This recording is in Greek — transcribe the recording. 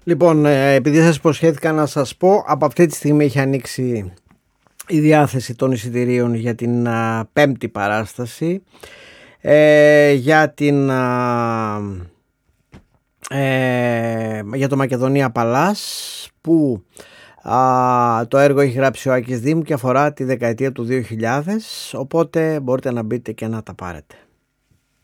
Λοιπόν, επειδή σας υποσχέθηκα να σας πω, από αυτή τη στιγμή έχει ανοίξει η διάθεση των εισιτηρίων για την πέμπτη παράσταση, για το Μακεδονία Παλάς, που το έργο έχει γράψει ο Άκης Δήμου και αφορά τη δεκαετία του 2000, οπότε μπορείτε να μπείτε και να τα πάρετε.